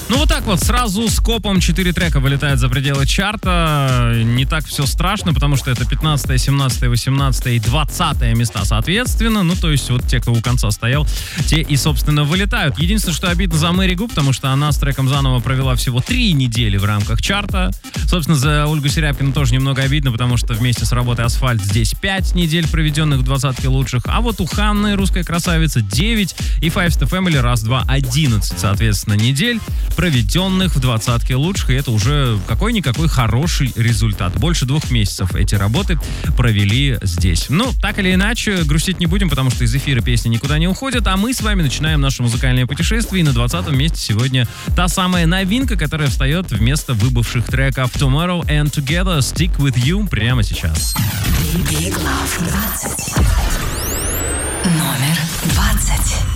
Ну вот так вот, сразу скопом 4 трека вылетают за пределы чарта. Не так все страшно, потому что это 15, 17, 18 и 20 места соответственно. Ну, то есть вот те, кто у конца стоял, те и, собственно, вылетают. Единственное, что обидно за Мэри Гу, потому что она с треком заново провела всего 3 недели в рамках чарта. Собственно, за Ольгу Серябкину тоже немного обидно, потому что вместе с работой «Асфальт» здесь 5 недель, проведенных в 20-ке лучших. А вот у Ханны, русской красавицы, 9 и Five Star Family раз-два 11, соответственно, недель, проведенных в 20-ке лучших, и это уже какой-никакой хороший результат. Больше 2 месяцев эти работы провели здесь. Ну, так или иначе, грустить не будем, потому что из эфира песни никуда не уходят, а мы с вами начинаем наше музыкальное путешествие, и на 20-м месте сегодня та самая новинка, которая встает вместо выбывших треков Tomorrow and Together, Stick With You прямо сейчас. Big Love 20. Номер 20.